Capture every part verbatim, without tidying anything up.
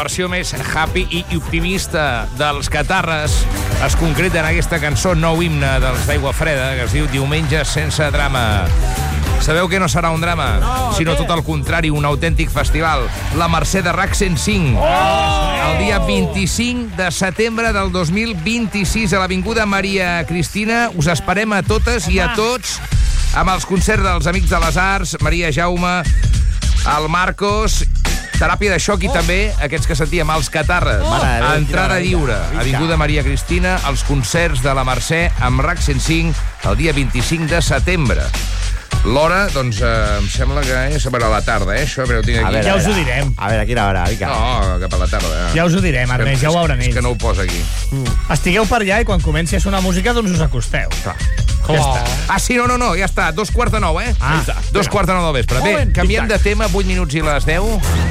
versió més happy i optimista dels Catarres es concreta en aquesta cançó, nou himne dels d'Aigua Freda, que es diu Diumenge sense drama. Sabeu que no serà un drama, no, sinó tot el contrari, un autèntic festival. La Mercè de RAC cent cinc. Oh! El dia vint-i-cinc de setembre del dos mil vint-i-sis a l'Avinguda Maria Cristina. Us esperem a totes i a tots amb els concerts dels Amics de les Arts, Maria Jaume, el Marcos, Teràpia de Xoc i també aquests que sentíem, els Catarres. Oh! Entrada lliure. Avinguda Maria Cristina, els concerts de la Mercè amb RAC cent cinc el dia vint-i-cinc de setembre. L'hora, doncs, eh, em sembla que és a la tarda, eh, això, però ho tinc aquí. A veure, ja us ho direm. A veure, a quina hora, Mica? No, cap a la tarda. Ja us ho direm, Ernest, ja ho veuran ells. És que no ho posa aquí. Mm. Estigueu per allà i quan comenci a sonar música, doncs us acosteu. Clar. Ja està. Ah, sí, no, no, no, ja està. Dos quarts de nou, eh? Ah, Dos quarts de nou del vespre. Bé, canviem de tema, vuit minuts i les deu.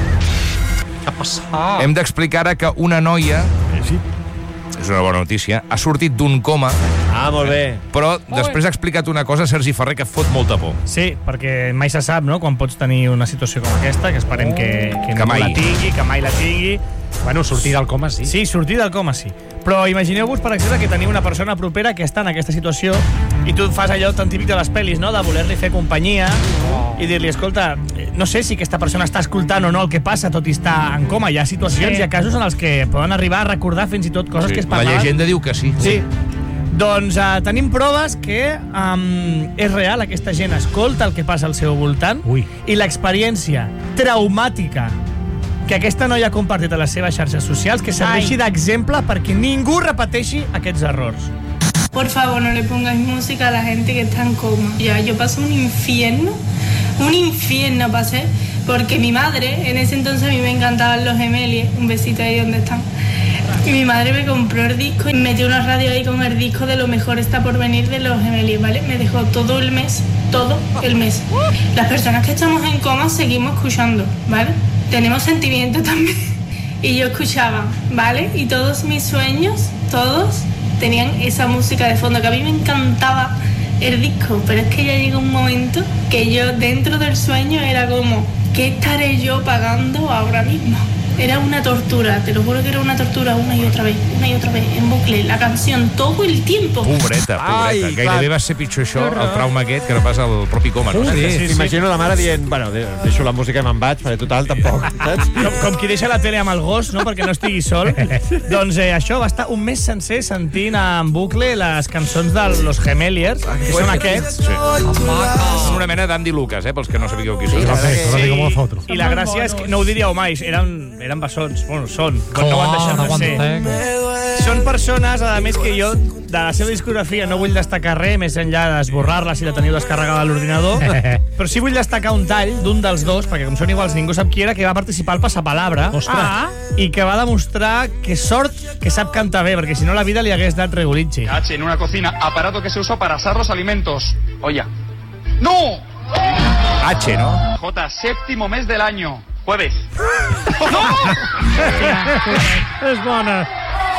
Què ha passat? Hem d'explicar ara que una noia... Sí. És una bona notícia. Ha sortit d'un coma. Ah, molt bé. Però després ha explicat una cosa, Sergi Ferrer, que fot molta por. Sí, perquè mai se sap, no?, quan pots tenir una situació com aquesta, que esperem que, que, que no mai. la tingui, que mai la tingui. Bueno, sortir del coma, sí. Sí, sortir del coma, sí. Però imagineu-vos, per exemple, que teniu una persona propera que està en aquesta situació i tu fas allò tan típic de les pel·lis, no?, de voler-li fer companyia i dir-li, escolta, no sé si aquesta persona està escoltant o no el que passa, tot i estar en coma. Hi ha situacions, sí. Hi ha casos en els que poden arribar a recordar fins i tot coses sí. que es parlaven. La llegenda diu que sí. Sí. Doncs uh, tenim proves que um, és real, aquesta gent escolta el que passa al seu voltant. Ui. I l'experiència traumàtica que aquesta noia ha compartit a les seves xarxes socials que serveixi d'exemple perquè ningú repeteixi aquests errors. Por favor, no le pongáis música a la gente que está en coma. Ya, yo pasé un infierno, un infierno pasé, porque mi madre, en ese entonces a mí me encantaban los Gemelie, un besito ahí donde están, y mi madre me compró el disco y metió una radio ahí con el disco de Lo mejor está por venir de los Gemelie, ¿vale? Me dejó todo el mes, todo el mes. Las personas que estamos en coma seguimos escuchando, ¿vale? Tenemos sentimiento también. Y yo escuchaba, ¿vale? Y todos mis sueños, todos, tenían esa música de fondo, que a mí me encantaba el disco, pero es que ya llega un momento que yo dentro del sueño era como, ¿qué estaré yo pagando ahora mismo? Era una tortura, te lo juro que era una tortura una y otra vez, una y otra vez, en bucle, la canción, todo el tiempo. Pobreta, pobreta. Ai, Gairebé va ser pitjor això, el trauma aquest, que no pas el propi coma. No? Sí, sí, sí. Imagino la mare dient, bueno, deixo la música i me'n vaig, perquè total, tampoc, saps? Com, com qui deixa la tele amb el gos, no?, perquè no estigui sol. Doncs eh, això va estar un mes sencer sentint en bucle les cançons de los Gemeliers, que són aquests. Sí. Són una mena d'Andy Lucas, eh, pels que no sabíeu qui són. Sí. com la foto. I la gràcia és que no ho diríeu mai, eren, eren bessons, bueno, són, però no ho han deixat de ser. Són persones, a més, que jo de la seva discografia no vull destacar res més enllà d'esborrar-la si la teniu descarregada a l'ordinador, però sí vull destacar un tall d'un dels dos, perquè com són iguals ningú sap qui era, que va participar al Passapalabra ah, i que va demostrar que sort que sap cantar bé, perquè si no la vida li hagués dat regulitxi. H en una cocina, aparato que se usa para asar los alimentos. Olla. ¡No! H, ¿no? J, séptimo mes del año. Jueves. És bona.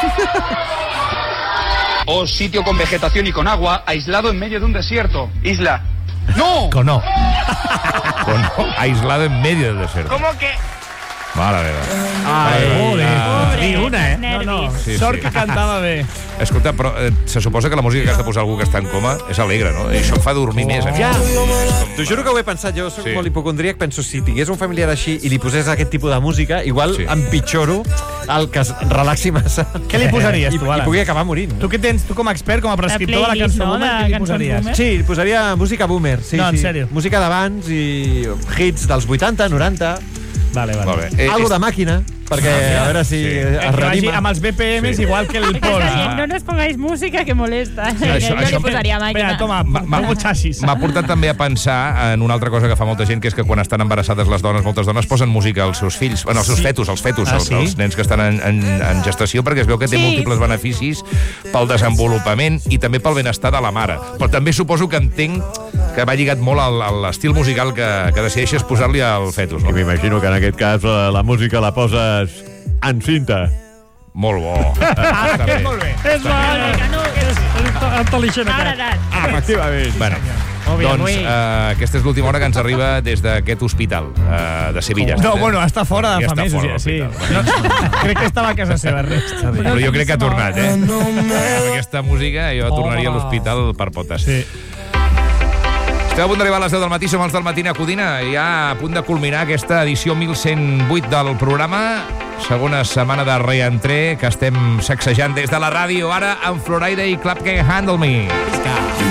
O sitio con vegetación y con agua, aislado en medio de un desierto. Isla. ¡No! Cono. Cono. Aislado en medio del desierto. ¿Cómo que? Mare meva. Ai, Pobre. Ni una, eh? Nervis. No, no. Sí, Sort sí. que cantava bé. Escolta, però eh, se suposa que la música que has de posar algú que està en coma és alegre, no? I això em fa dormir més. A mi. Ja. T'ho juro que ho he pensat, jo soc Sí. molt hipocondríac, penso, si tingués un familiar així i li posés aquest tipus de música, igual Sí. empitjoro el que es relaxi massa. Què li posaries, I, tu, I Alan? pugui acabar morint. Tu què tens, tu com a expert, com a prescriptor de la playlist, cançó no? boomer, De què li cançons posaries? boomer. Sí, posaria música boomer. Sí, No, en sí. sèrio? Música d'abans i hits dels vuitanta, noranta. Vale, vale. Molt bé. Eh, Algo és- de màquina, perquè a veure si Sí. es Que vagi reanima. amb els B P Ms Sí. igual que el Perquè Pol. està dient, no nos pongáis música que molesta. això- jo això- li posaria màquina. Espera, toma, Ma- ma- pongo xassis. M'ha portat també a pensar en una altra cosa que fa molta gent, que és que quan estan embarassades les dones, moltes dones posen música als seus fills, bueno, als seus fetus, als fetus, Ah, als, sí? als nens que estan en, en, en gestació, perquè es veu que té Sí. múltiples beneficis pel desenvolupament i també pel benestar de la mare. Però també suposo que entenc que va lligat molt al- a l'estil musical que, que decideixes posar-li al fetus. No? M'imagino que en aquest cas la música la poses en cinta. Molt bo. Ah, Està que bé. molt bé. És bona. Canut. És intel·ligent, Ara, aquest. ara. Ah, efectivament. Bueno, Doncs uh, aquesta és l'última hora que ens arriba des d'aquest hospital uh, de Sevilla. No, eh? Bueno, està fora de ja fa mesos, ja, sí. No, crec que estava a casa seva, Ernest. Però jo crec que ha tornat, eh? Amb aquesta música jo tornaria a l'hospital per potes. Sí. Esteu a punt d'arribar a les deu del matí, som els del Matina Codina, ja a punt de culminar aquesta edició mil cent vuit del programa, segona setmana de reentré que estem sacsejant des de la ràdio, ara amb Florida i Clap Can't Handle Me.